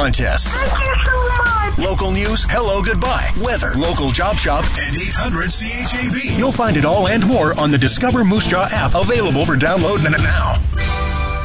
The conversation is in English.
contests. Thank you so much. Local news, hello, goodbye, weather, local job shop, and 800 CHAB. You'll find it all and more on the Discover Moose Jaw app, available for download now.